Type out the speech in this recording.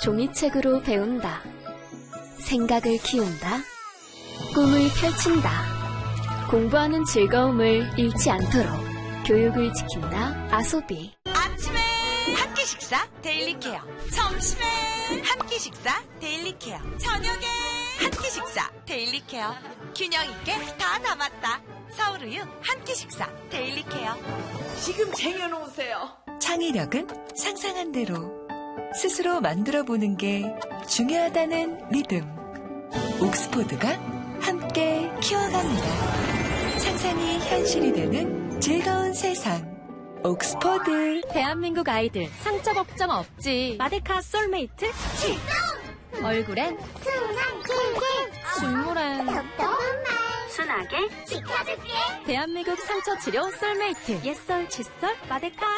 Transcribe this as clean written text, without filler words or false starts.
종이책으로 배운다. 생각을 키운다. 꿈을 펼친다. 공부하는 즐거움을 잃지 않도록 교육을 지킨다. 아소비. 아침에 한 끼 식사 데일리 케어. 점심에 한 끼 식사 데일리 케어. 저녁에 한 끼 식사 데일리 케어. 균형 있게 다 담았다. 서울우유 한 끼 식사 데일리 케어. 지금 쟁여놓으세요. 창의력은 상상한 대로 스스로 만들어보는 게 중요하다는 믿음. 옥스포드가 함께 키워갑니다. 상상이 현실이 되는 즐거운 세상. 옥스포드. 대한민국 아이들 상처 걱정 없지. 마데카 솔메이트 출동! 얼굴엔 순한 꿀꿀, 눈물엔 순하게 지켜줄게. 대한민국 상처 치료 솔메이트. 옛설 칫솔 마데카.